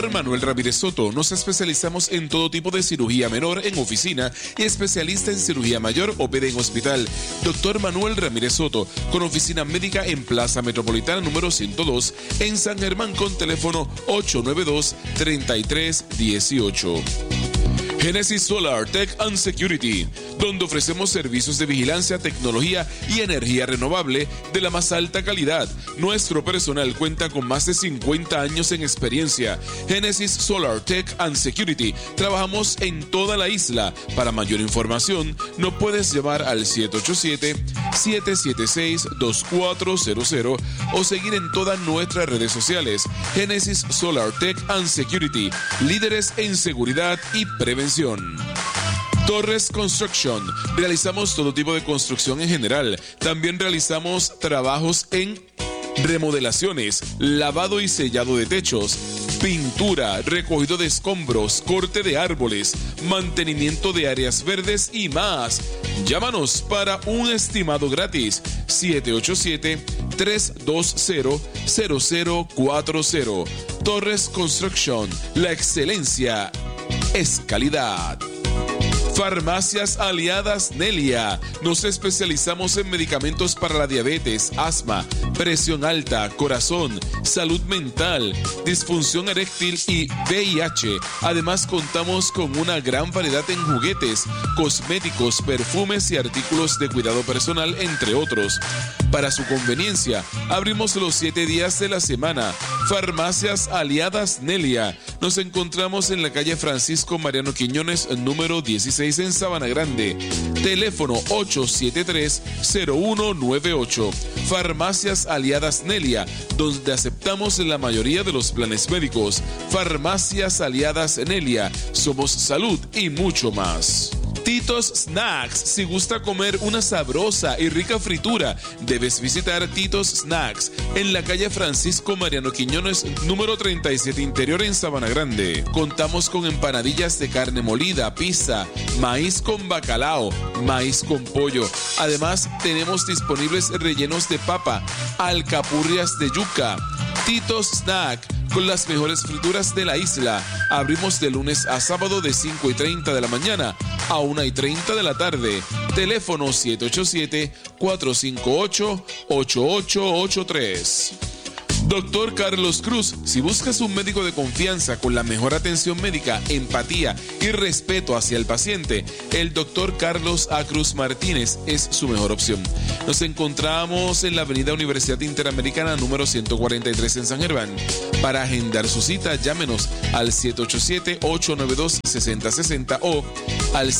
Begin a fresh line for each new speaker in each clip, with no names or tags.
Dr. Manuel Ramírez Soto. Nos especializamos en todo tipo de cirugía menor en oficina y especialista en cirugía mayor OPD en hospital. Dr. Manuel Ramírez Soto, con oficina médica en Plaza Metropolitana número 102 en San Germán, con teléfono 892-3318. Genesis Solar Tech and Security, donde ofrecemos servicios de vigilancia, tecnología y energía renovable de la más alta calidad. Nuestro personal cuenta con más de 50 años en experiencia. Genesis Solar Tech and Security. Trabajamos en toda la isla. Para mayor información, nos puedes llamar al 787-776-2400 o seguir en todas nuestras redes sociales. Genesis Solar Tech and Security, líderes en seguridad y prevención. Torres Construction. Realizamos todo tipo de construcción en general. También realizamos trabajos en remodelaciones, lavado y sellado de techos, pintura, recogido de escombros, corte de árboles, mantenimiento de áreas verdes y más. Llámanos para un estimado gratis. 787-320-0040. Torres Construction. La excelencia es calidad. Farmacias Aliadas Nelia. Nos especializamos en medicamentos para la diabetes, asma, presión alta, corazón, salud mental, disfunción eréctil y VIH. Además, contamos con una gran variedad en juguetes, cosméticos, perfumes y artículos de cuidado personal, entre otros. Para su conveniencia, abrimos los 7 días de la semana. Farmacias Aliadas Nelia. Nos encontramos en la calle Francisco Mariano Quiñones, número 16 en Sabana Grande. Teléfono 873-0198. Farmacias Aliadas Nelia, donde aceptamos la mayoría de los planes médicos. Farmacias Aliadas Nelia. Somos salud y mucho más. Titos Snacks. Si gusta comer una sabrosa y rica fritura, debes visitar Titos Snacks en la calle Francisco Mariano Quiñones, número 37 Interior en Sabana Grande. Contamos con empanadillas de carne molida, pizza, maíz con bacalao, maíz con pollo. Además, tenemos disponibles rellenos de papa, alcapurrias de yuca. Titos Snack, con las mejores frituras de la isla. Abrimos de lunes a sábado de 5:30 de la mañana a 1:30 de la tarde. Teléfono 787-458-8883. Dr. Carlos Cruz. Si buscas un médico de confianza con la mejor atención médica, empatía y respeto hacia el paciente, el Dr. Carlos A. Cruz Martínez es su mejor opción. Nos encontramos en la Avenida Universidad Interamericana número 143 en San Germán. Para agendar su cita, llámenos al 787-892-6060 o al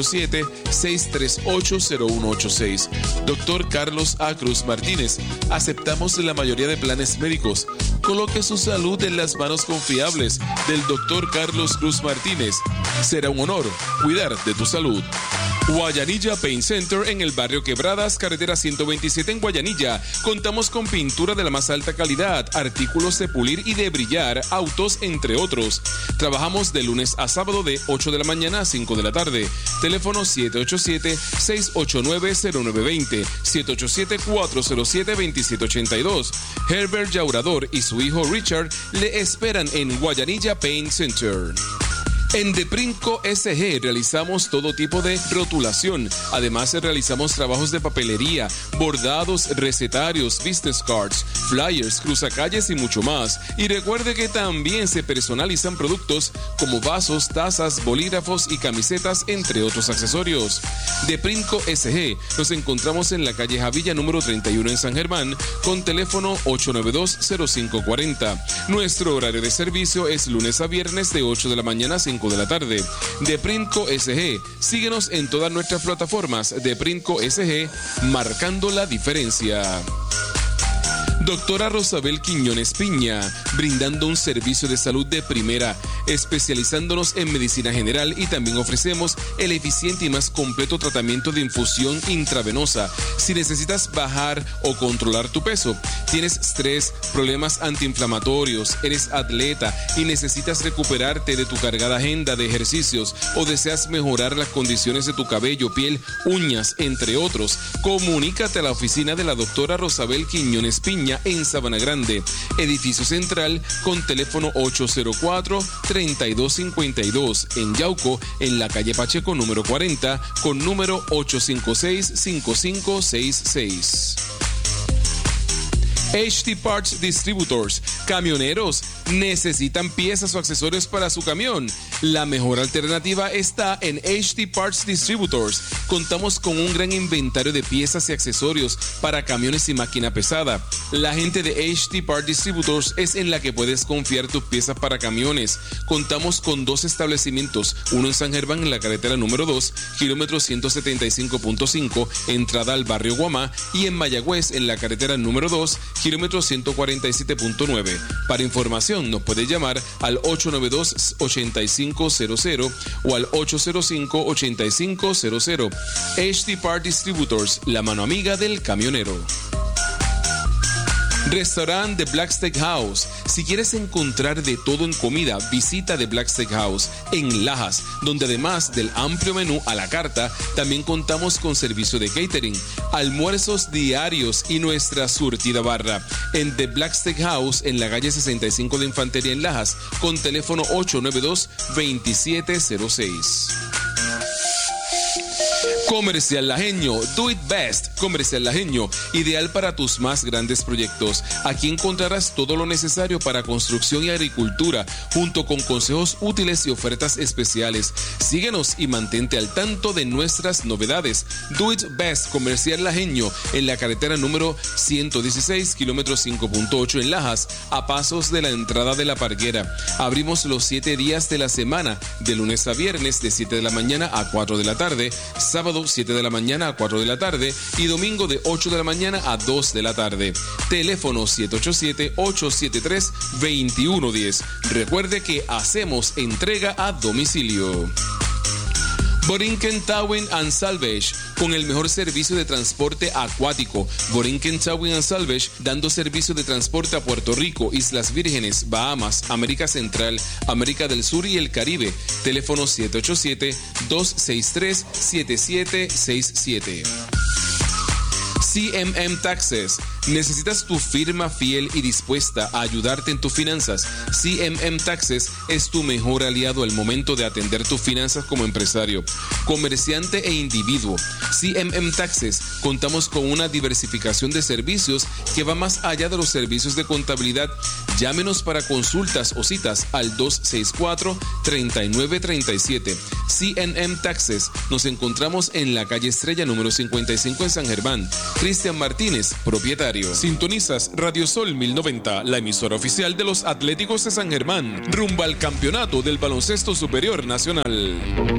787-638-0186. Dr. Carlos A. Cruz Martínez. Aceptamos la mayoría de planes médicos. Coloque su salud en las manos confiables del Dr. Carlos Cruz Martínez. Será un honor cuidar de tu salud. Guayanilla Paint Center en el barrio Quebradas, carretera 127 en Guayanilla. Contamos con pintura de la más alta calidad, artículos de pulir y de brillar, autos, entre otros. Trabajamos de lunes a sábado de 8 de la mañana a 5 de la tarde. Teléfono 787-689-0920, 787-407-2782. Herbert Llaurador y su hijo Richard le esperan en Guayanilla Paint Center. En Deprinco SG realizamos todo tipo de rotulación. Además, realizamos trabajos de papelería, bordados, recetarios, business cards, flyers, cruzacalles y mucho más. Y recuerde que también se personalizan productos como vasos, tazas, bolígrafos y camisetas, entre otros accesorios. Deprinco SG. Nos encontramos en la calle Javilla número 31 en San Germán, con teléfono 892-0540. Nuestro horario de servicio es lunes a viernes de 8 de la mañana a 5 de la tarde. Deprinco SG. Síguenos en todas nuestras plataformas. Deprinco SG, marcando la diferencia. Doctora Rosabel Quiñones Piña, brindando un servicio de salud de primera, especializándonos en medicina general, y también ofrecemos el eficiente y más completo tratamiento de infusión intravenosa. Si necesitas bajar o controlar tu peso, tienes estrés, problemas antiinflamatorios, eres atleta y necesitas recuperarte de tu cargada agenda de ejercicios, o deseas mejorar las condiciones de tu cabello, piel, uñas, entre otros, comunícate a la oficina de la doctora Rosabel Quiñones Piña Peña en Sabana Grande. Edificio Central con teléfono 804-3252. En Yauco, en la calle Pacheco número 40 con número 856-5566. HD Parts Distributors. Camioneros, ¿necesitan piezas o accesorios para su camión? La mejor alternativa está en HD Parts Distributors. Contamos con un gran inventario de piezas y accesorios para camiones y máquina pesada. La gente de HD Parts Distributors es en la que puedes confiar tus piezas para camiones. Contamos con 2 establecimientos, uno en San Germán en la carretera número 2, kilómetro 175.5, entrada al barrio Guamá, y en Mayagüez en la carretera número 2, kilómetro 147.9. Para información nos puede llamar al 892-8500 o al 805-8500. HD Part Distributors, la mano amiga del camionero. Restaurante The Black Steakhouse. Si quieres encontrar de todo en comida, visita The Black Steakhouse en Lajas, donde además del amplio menú a la carta, también contamos con servicio de catering, almuerzos diarios y nuestra surtida barra. En The Black Steakhouse, en la calle 65 de Infantería en Lajas, con teléfono 892-2706. Comercial Lajeño, do it best. Comercial Lajeño, ideal para tus más grandes proyectos. Aquí encontrarás todo lo necesario para construcción y agricultura, junto con consejos útiles y ofertas especiales. Síguenos y mantente al tanto de nuestras novedades. Do it best. Comercial Lajeño, en la carretera número 116, kilómetro 5.8 en Lajas, a pasos de la entrada de la Parguera. Abrimos los 7 días de la semana, de lunes a viernes, de 7 de la mañana a 4 de la tarde, sábado 7 de la mañana a 4 de la tarde y domingo de 8 de la mañana a 2 de la tarde. Teléfono 787-873-2110. Recuerde que hacemos entrega a domicilio. Borinquen Towing and Salvage, con el mejor servicio de transporte acuático. Borinquen Towing and Salvage, dando servicio de transporte a Puerto Rico, Islas Vírgenes, Bahamas, América Central, América del Sur y el Caribe. Teléfono 787-263-7767. CMM Taxes. ¿Necesitas tu firma fiel y dispuesta a ayudarte en tus finanzas? CMM Taxes es tu mejor aliado al momento de atender tus finanzas como empresario, comerciante e individuo. CMM Taxes contamos con una diversificación de servicios que va más allá de los servicios de contabilidad. Llámenos para consultas o citas al 264-3937. CMM Taxes. Nos encontramos en la calle Estrella número 55 en San Germán. Cristian Martínez, propietario. Sintonizas Radio Sol 1090, la emisora oficial de los Atléticos de San Germán, rumbo al campeonato del baloncesto superior nacional.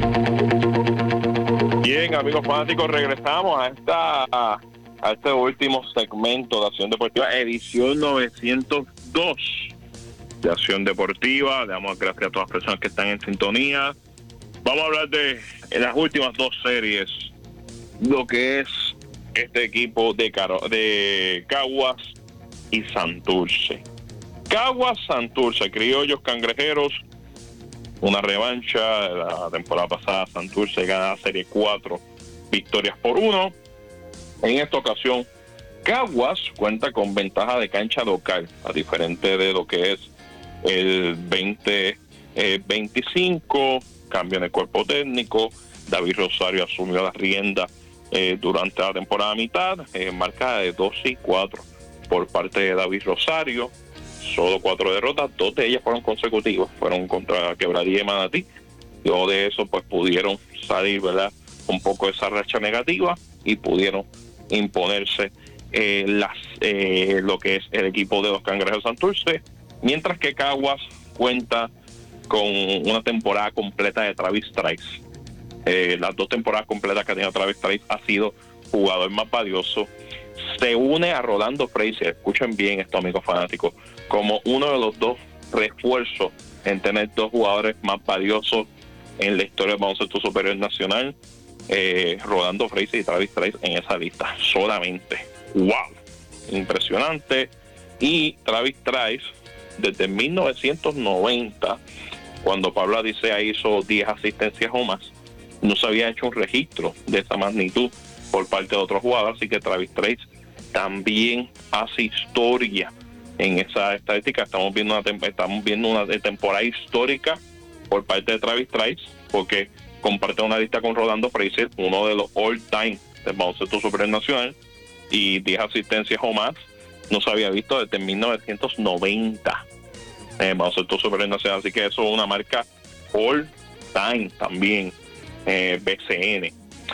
Bien, amigos fanáticos, regresamos a este último segmento de Acción Deportiva, edición 902 de Acción Deportiva. Le damos gracias a todas las personas que están en sintonía. Vamos a hablar de las últimas 2 series, lo que es este equipo de Caguas y Santurce. Caguas-Santurce, criollos cangrejeros, una revancha de la temporada pasada. Santurce gana la serie 4 victorias por 1. En esta ocasión, Caguas cuenta con ventaja de cancha local, a diferente de lo que es el 2025, cambio en el cuerpo técnico. David Rosario asumió la rienda durante la temporada mitad, marca de 2-4 por parte de David Rosario. Solo 4 derrotas, 2 de ellas fueron consecutivas, fueron contra Quebradilla y Manatí. Luego de eso pues pudieron salir, ¿verdad?, un poco de esa racha negativa y pudieron imponerse lo que es el equipo de los Cangrejos Santurce, mientras que Caguas cuenta con una temporada completa de Travis Trice. Las 2 temporadas completas que ha tenido Travis Trice ha sido jugador más valioso. Se une a Rolando Frazier, escuchen bien esto, amigos fanáticos, como uno de los 2 refuerzos en tener 2 jugadores más valiosos en la historia del baloncesto superior nacional. Rolando Frazier y Travis Trice en esa lista solamente. ¡Wow! Impresionante. Y Travis Trice, desde 1990, cuando Pablo Adicea hizo 10 asistencias o más, no se había hecho un registro de esa magnitud por parte de otro jugador, así que Travis Trice también hace historia en esa estadística. Estamos viendo una temporada histórica por parte de Travis Trice, porque comparte una lista con Rolando Frazier, uno de los all-time del baloncesto supernacional, y 10 asistencias o más no se había visto desde 1990 en el baloncesto supernacional, así que eso es una marca all-time también, BCN.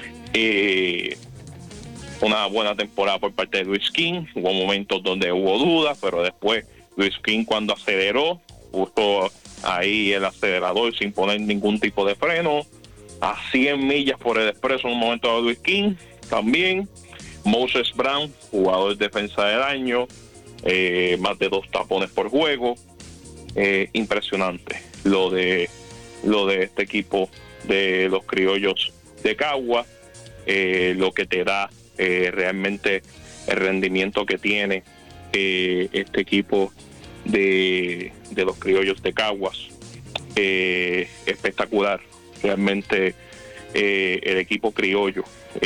Una buena temporada por parte de Luis King. Hubo momentos donde hubo dudas, pero después Luis King, cuando aceleró, puso ahí el acelerador sin poner ningún tipo de freno, a 100 millas por el expreso en un momento de Luis King también. Moses Brown, jugador de defensa del año, más de 2 tapones por juego. Impresionante lo de este equipo de los Criollos de Caguas, lo que te da realmente el rendimiento que tiene este equipo de los Criollos de Caguas. Espectacular realmente el equipo criollo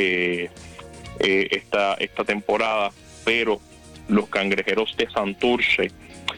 esta temporada, pero los Cangrejeros de Santurce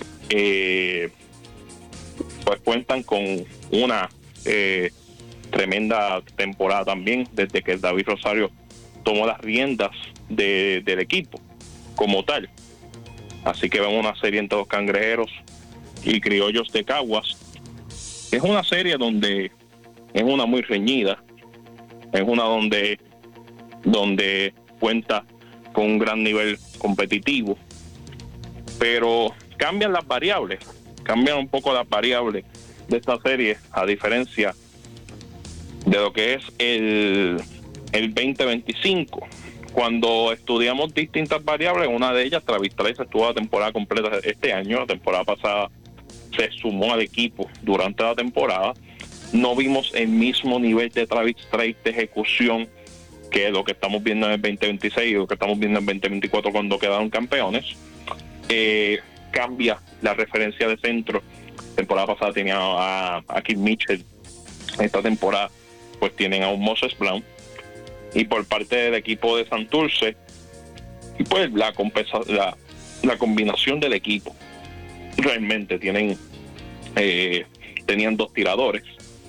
pues cuentan con una tremenda temporada también, desde que David Rosario tomó las riendas del equipo como tal. Así que vemos una serie entre los Cangrejeros y Criollos de Caguas. Es una serie donde es una muy reñida, es una donde cuenta con un gran nivel competitivo, pero cambian un poco las variables de esta serie, a diferencia de lo que es el 2025. Cuando estudiamos distintas variables, una de ellas, Travis Trice estuvo la temporada completa este año. La temporada pasada se sumó al equipo durante la temporada. No vimos el mismo nivel de Travis Trice de ejecución que lo que estamos viendo en el 2026 y lo que estamos viendo en el 2024 cuando quedaron campeones. Cambia la referencia de centro. Temporada pasada tenía a Kid Mitchell. Esta temporada pues tienen a un Moses Brown. Y por parte del equipo de Santurce, pues la combinación del equipo, realmente tenían 2 tiradores.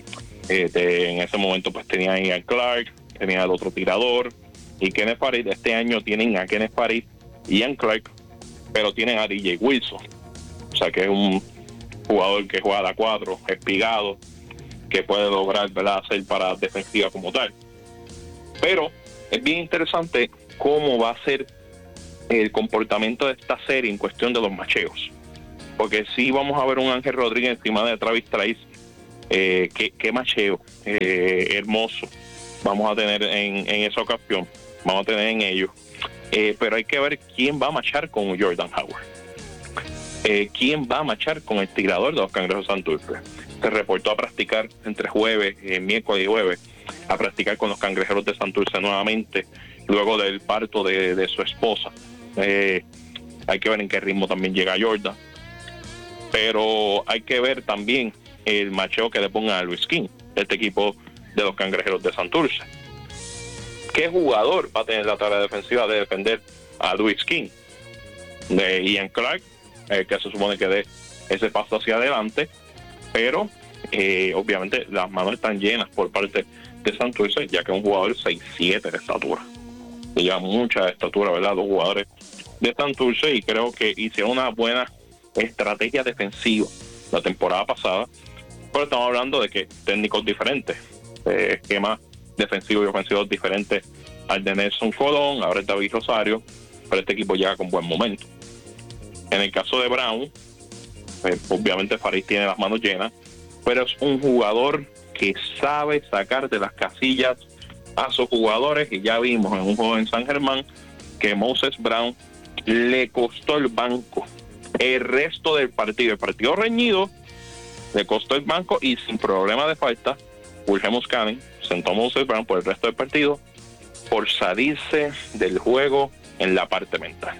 En ese momento pues tenían a Ian Clark, tenía el otro tirador, y Kenneth Farid. Este año tienen a Kenneth Farid y Ian Clark, pero tienen a DJ Wilson, o sea que es un jugador que juega a la 4, espigado, que puede lograr, ¿verdad?, hacer para defensiva como tal. Pero es bien interesante cómo va a ser el comportamiento de esta serie en cuestión de los macheos, porque sí vamos a ver un Ángel Rodríguez encima de Travis Trice. Qué macheo hermoso vamos a tener en esa ocasión, vamos a tener en ellos. Pero hay que ver quién va a machar con Jordan Howard, quién va a machar con el tirador de los Cangrejos Santurce. Se reportó a practicar entre miércoles y jueves, a practicar con los Cangrejeros de Santurce nuevamente, luego del parto de su esposa. Hay que ver en qué ritmo también llega Jordan, pero hay que ver también el macheo que le ponga a Luis King, este equipo de los Cangrejeros de Santurce. ¿Qué jugador va a tener la tarea defensiva de defender a Luis King? De Ian Clark, que se supone que dé ese paso hacia adelante, pero obviamente las manos están llenas por parte de Santurce, ya que es un jugador 6'7" de estatura, y lleva mucha estatura, ¿verdad?, los jugadores de Santurce, y creo que hicieron una buena estrategia defensiva la temporada pasada, pero estamos hablando de que técnicos diferentes, esquemas defensivos y ofensivos diferentes al de Nelson Colón, ahora es David Rosario, pero este equipo llega con buen momento. En el caso de Brown, obviamente Farid tiene las manos llenas, pero es un jugador que sabe sacar de las casillas a sus jugadores, y ya vimos en un juego en San Germán que Moses Brown le costó el banco el resto del partido. El partido reñido, le costó el banco, y sin problema de falta, Wilhelm Muscani sentó a Moses Brown por el resto del partido por salirse del juego en la parte mental.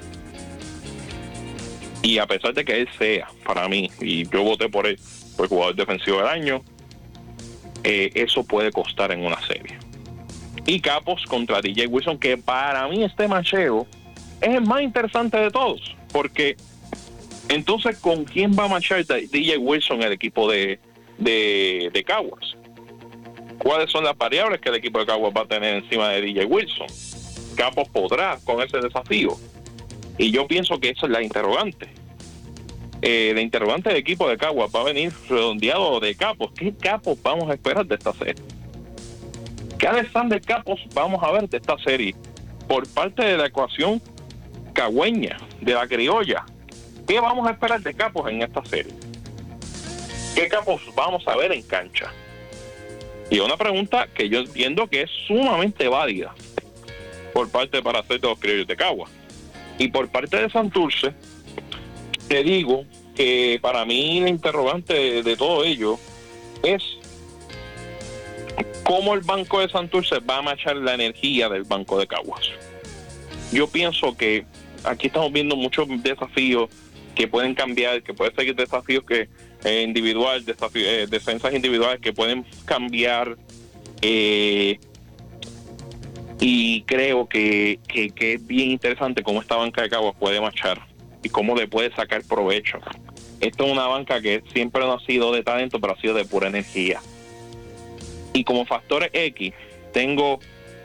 Y a pesar de que él sea, para mí, y yo voté por él por jugador defensivo del año, eso puede costar en una serie. Y Capos contra DJ Wilson, que para mí este macheo es el más interesante de todos, porque entonces, ¿con quién va a marchar DJ Wilson el equipo de Caguas? ¿Cuáles son las variables que el equipo de Caguas va a tener encima de DJ Wilson? Capos podrá con ese desafío. Y yo pienso que esa es la interrogante. La interrogante del equipo de Caguas va a venir redondeado de capos. ¿Qué capos vamos a esperar de esta serie? ¿Qué Alexander Capos vamos a ver de esta serie? Por parte de la ecuación cagüeña, de la criolla, ¿qué vamos a esperar de capos en esta serie? ¿Qué capos vamos a ver en cancha? Y una pregunta que yo entiendo que es sumamente válida por parte para hacer de los criollos de Caguas. Y por parte de Santurce, te digo que para mí la interrogante de todo ello es cómo el banco de Santurce va a matchar la energía del banco de Caguas. Yo pienso que aquí estamos viendo muchos desafíos que pueden cambiar, que pueden seguir desafíos que defensas individuales que pueden cambiar, y creo que es bien interesante cómo esta banca de Caguas puede marchar y cómo le puede sacar provecho. Esto es una banca que siempre no ha sido de talento, pero ha sido de pura energía. Y como factores X, tengo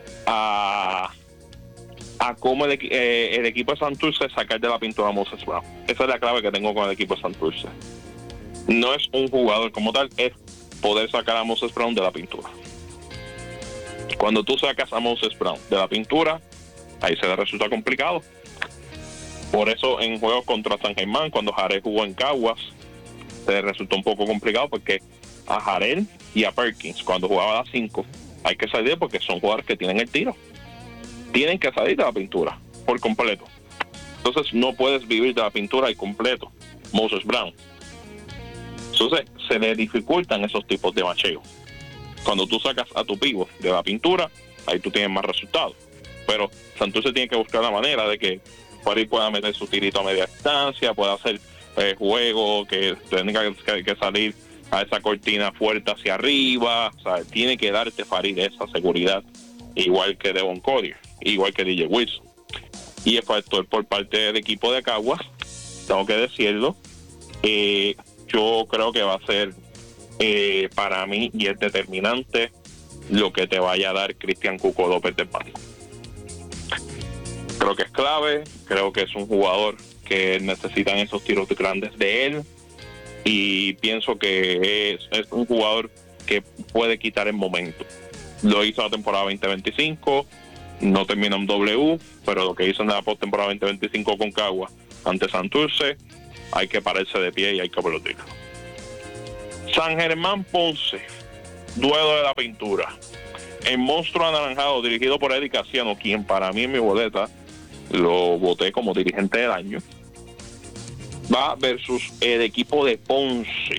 a cómo el equipo de Santurce sacar de la pintura a Moses Brown. Esa es la clave que tengo con el equipo de Santurce. No es un jugador como tal, es poder sacar a Moses Brown de la pintura. Cuando tú sacas a Moses Brown de la pintura, ahí se le resulta complicado. Por eso en juegos contra San Germán, cuando Jarel jugó en Caguas, se le resultó un poco complicado porque a Jarel y a Perkins, cuando jugaba a las 5, hay que salir porque son jugadores que tienen el tiro. Tienen que salir de la pintura por completo. Entonces no puedes vivir de la pintura y completo Moses Brown. Entonces se le dificultan esos tipos de macheo. Cuando tú sacas a tu pívot de la pintura, ahí tú tienes más resultados. Pero Santurce tiene que buscar la manera de que por ahí pueda meter su tirito a media distancia, pueda hacer juego, que tenga que salir a esa cortina fuerte hacia arriba. O sea, tiene que darte Farid esa seguridad, igual que Devon Collier, igual que DJ Wilson. Y el factor por parte del equipo de Caguas, tengo que decirlo, yo creo que va a ser para mí, y es determinante, lo que te vaya a dar Cristian Cuco López del banco. Creo que es clave, creo que es un jugador que necesitan esos tiros grandes de él, y pienso que es un jugador que puede quitar el momento. Lo hizo la temporada 2025, no terminó en W, pero lo que hizo en la postemporada 2025 con Caguas ante Santurce, hay que pararse de pie y hay que aplaudirlo. San Germán Ponce, duelo de la pintura. El monstruo anaranjado dirigido por Eddie Casiano, quien para mí en mi boleta lo voté como dirigente del año, va versus el equipo de Ponce.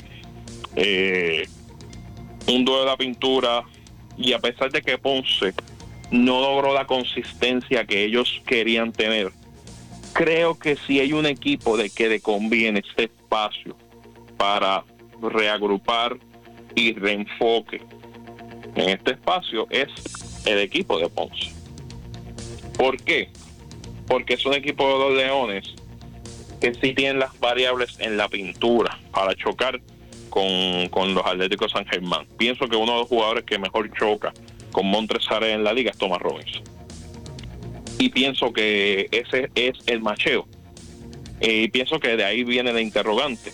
Un duelo de la pintura, y a pesar de que Ponce no logró la consistencia que ellos querían tener, creo que si hay un equipo de que le conviene este espacio para reagrupar y reenfoque en este espacio, es el equipo de Ponce. ¿Por qué? Porque es un equipo de los Leones que sí tienen las variables en la pintura para chocar con los Atléticos San Germán. Pienso que uno de los jugadores que mejor choca con Montres Harrell en la liga es Thomas Robinson. Y pienso que ese es el macheo. Y pienso que de ahí viene la interrogante.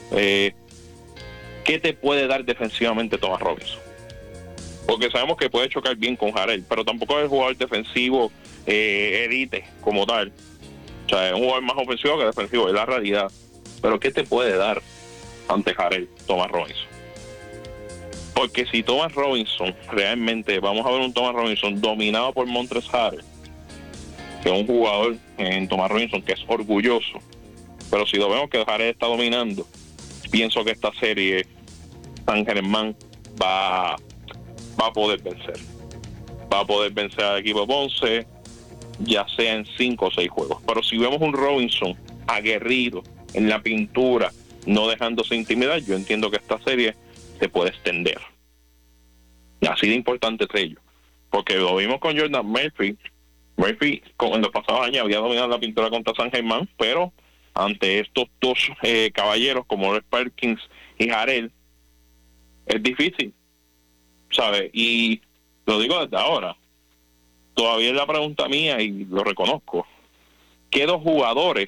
¿Qué te puede dar defensivamente Thomas Robinson? Porque sabemos que puede chocar bien con Harrell, pero tampoco es el jugador defensivo elite como tal. O sea, es un jugador más ofensivo que defensivo, es la realidad. Pero ¿qué te puede dar ante Harrell Thomas Robinson? Porque si Thomas Robinson, realmente vamos a ver un Thomas Robinson dominado por Montres Harrell, que es un jugador en Thomas Robinson que es orgulloso, pero si lo vemos que Harrell está dominando, pienso que esta serie San Germán va a poder vencer. Va a poder vencer al equipo de Ponce, ya sea en 5 o 6 juegos. Pero si vemos un Robinson aguerrido en la pintura, no dejándose intimidar, yo entiendo que esta serie se puede extender. Así de importante es ello. Porque lo vimos con Jordan Murphy Murphy en los pasados años había dominado la pintura contra San Germán, pero ante estos dos caballeros como Red Perkins y Jarel, es difícil, ¿sabes? Y lo digo desde ahora, todavía es la pregunta mía y lo reconozco. ¿Qué dos jugadores,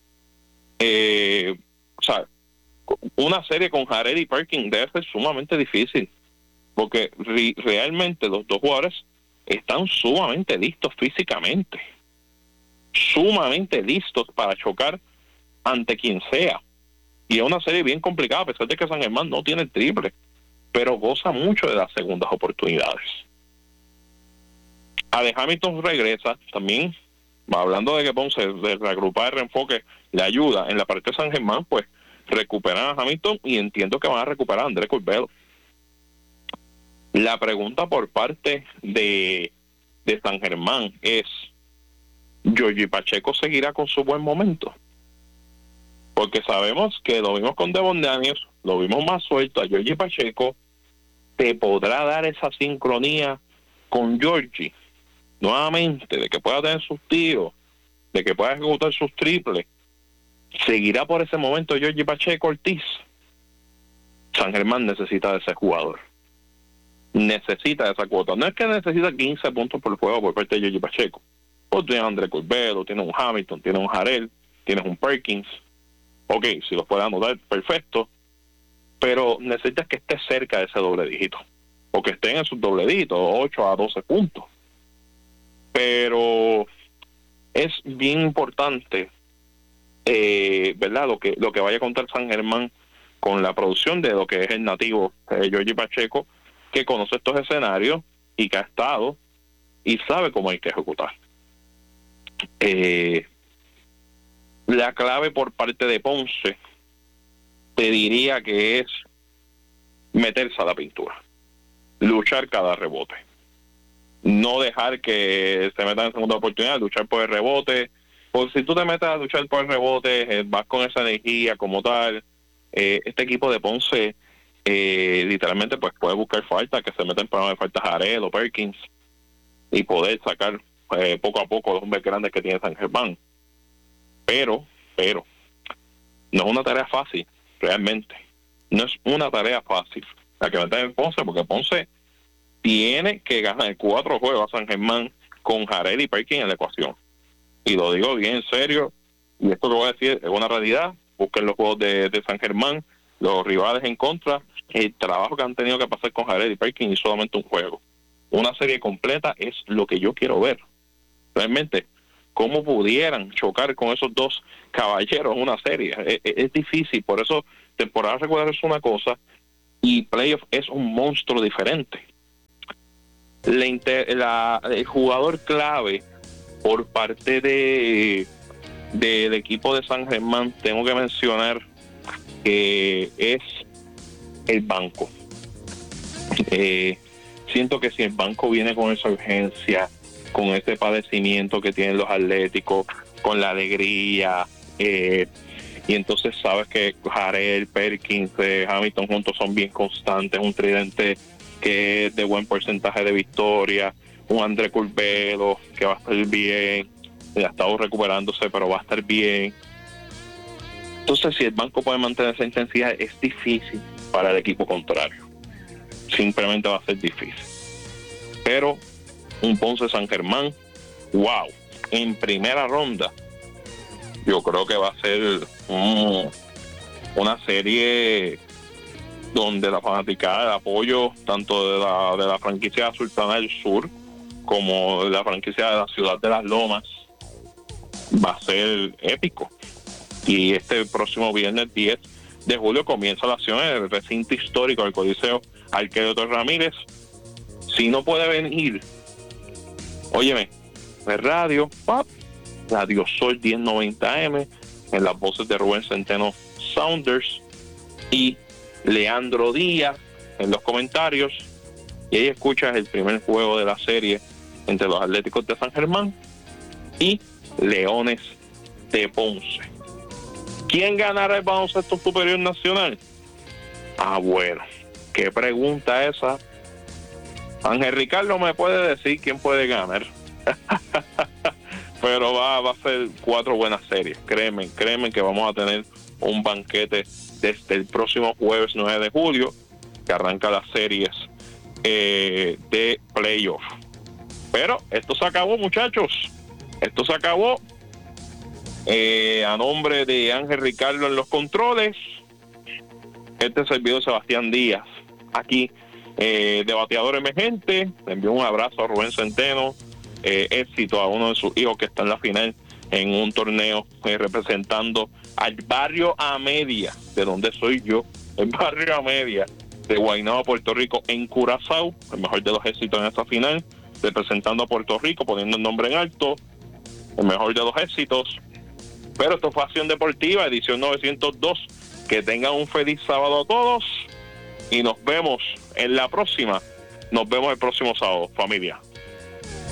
o sea, una serie con Jarel y Perkins debe ser sumamente difícil? Porque realmente los dos jugadores están sumamente listos físicamente, sumamente listos para chocar ante quien sea. Y es una serie bien complicada, a pesar de que San Germán no tiene el triple, pero goza mucho de las segundas oportunidades. Alex Hamilton regresa también, hablando de que Ponce, de reagrupar el reenfoque, le ayuda. En la parte de San Germán, pues, recuperan a Hamilton y entiendo que van a recuperar a Andrés Curbelo. La pregunta por parte de San Germán es, ¿Giorgi Pacheco seguirá con su buen momento? Porque sabemos que lo vimos con Devon Daniels, lo vimos más suelto a Giorgi Pacheco. ¿Te podrá dar esa sincronía con Giorgi nuevamente, de que pueda tener sus tiros, de que pueda ejecutar sus triples? ¿Seguirá por ese momento Giorgi Pacheco Ortiz? San Germán necesita de ese jugador, necesita de esa cuota. No es que necesita 15 puntos por juego por parte de Giorgi Pacheco, pues tienes a Andrés Curbelo, tienes un Hamilton, tienes un Jarel, tienes un Perkins. Ok, si los puede anotar, perfecto, pero necesitas que esté cerca de ese doble dígito, o que estén en sus doble dígitos, 8 a 12 puntos. Pero es bien importante, ¿verdad? Lo que vaya a contar San Germán con la producción de lo que es el nativo Giorgi Pacheco, que conoce estos escenarios y que ha estado y sabe cómo hay que ejecutar. La clave por parte de Ponce, te diría que es meterse a la pintura, luchar cada rebote, no dejar que se metan en segunda oportunidad, luchar por el rebote, porque si tú te metes a luchar por el rebote, vas con esa energía como tal. Este equipo de Ponce literalmente pues puede buscar falta, que se meten para de falta Jarel o Perkins y poder sacar poco a poco los hombres grandes que tiene San Germán. Pero no es una tarea fácil, realmente. No es una tarea fácil la que meten en Ponce, porque Ponce tiene que ganar 4 juegos a San Germán con Jarel y Perkins en la ecuación. Y lo digo bien en serio, y esto que voy a decir es una realidad. Busquen los juegos de San Germán, los rivales en contra, el trabajo que han tenido que pasar con Jarel y Perkins y solamente un juego. Una serie completa es lo que yo quiero ver. Realmente, cómo pudieran chocar con esos dos caballeros en una serie. Es difícil, por eso temporada regular es una cosa y playoff es un monstruo diferente. El jugador clave por parte del equipo de San Germán, tengo que mencionar que es el banco. Siento que si el banco viene con esa urgencia, con ese padecimiento que tienen los atléticos, con la alegría, y entonces sabes que Jarel, Perkins, Hamilton juntos son bien constantes, un tridente que es de buen porcentaje de victoria, un Andrés Curbelo que va a estar bien, ya ha estado recuperándose pero va a estar bien. Entonces si el banco puede mantener esa intensidad, es difícil para el equipo contrario, simplemente va a ser difícil. Pero un Ponce San Germán, wow, en primera ronda, yo creo que va a ser una serie donde la fanaticada, el apoyo tanto de la franquicia Sultana del Sur como de la franquicia de la Ciudad de las Lomas va a ser épico. Y este próximo viernes 10 de julio comienza la acción en el recinto histórico del Coliseo Arquero Ramírez. Si no puede venir, óyeme, de radio, Radio Sol 1090M, en las voces de Rubén Centeno Saunders y Leandro Díaz en los comentarios, y ahí escuchas el primer juego de la serie entre los Atléticos de San Germán y Leones de Ponce. ¿Quién ganará el baloncesto superior nacional? Bueno, qué pregunta esa. Ángel Ricardo me puede decir quién puede ganar. pero va a ser 4 buenas series. Créeme que vamos a tener un banquete desde el próximo jueves 9 de julio, que arranca las series de playoff. Pero esto se acabó, muchachos. Esto se acabó. A nombre de Ángel Ricardo en los controles, este servidor Sebastián Díaz, aquí, de Bateador Emergente. Le envío un abrazo a Rubén Centeno. Éxito a uno de sus hijos que está en la final en un torneo representando al barrio Amedia, de donde soy yo, el barrio Amedia de Guaynabo, Puerto Rico, en Curazao. El mejor de los éxitos en esta final, representando a Puerto Rico, poniendo el nombre en alto. El mejor de los éxitos. Pero esto fue Acción Deportiva, edición 902. Que tengan un feliz sábado a todos y nos vemos en la próxima. Nos vemos el próximo sábado, familia.